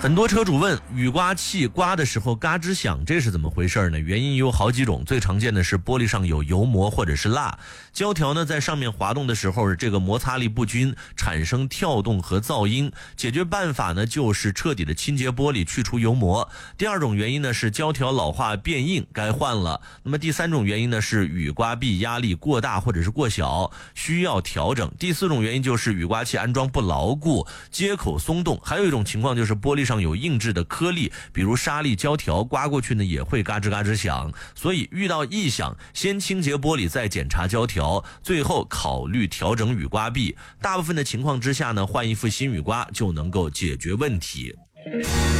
很多车主问，雨刮器刮的时候嘎吱响，这是怎么回事呢？原因有好几种，最常见的是玻璃上有油膜或者是蜡，胶条呢在上面滑动的时候，这个摩擦力不均，产生跳动和噪音。解决办法呢就是彻底的清洁玻璃，去除油膜。第二种原因呢是胶条老化变硬，该换了。那么第三种原因呢是雨刮臂压力过大或者是过小，需要调整。第四种原因就是雨刮器安装不牢固，接口松动。还有一种情况就是玻璃上有硬质的颗粒，比如沙粒、胶条，刮过去呢也会嘎吱嘎吱响。所以遇到异响，先清洁玻璃，再检查胶条，最后考虑调整雨刮臂。大部分的情况之下呢，换一副新雨刮就能够解决问题。